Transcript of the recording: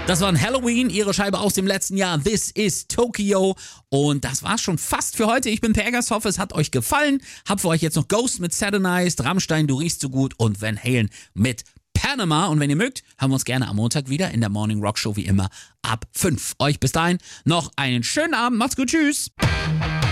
Das war Halloween, ihre Scheibe aus dem letzten Jahr. This is Tokyo. Und das war's schon fast für heute. Ich bin Per Eggers, hoffe, es hat euch gefallen. Hab für euch jetzt noch Ghost mit Saturnized, Rammstein, Du riechst so gut und Van Halen mit Panama. Und wenn ihr mögt, hören wir uns gerne am Montag wieder in der Morning Rock Show wie immer ab 5. Euch bis dahin noch einen schönen Abend. Macht's gut. Tschüss.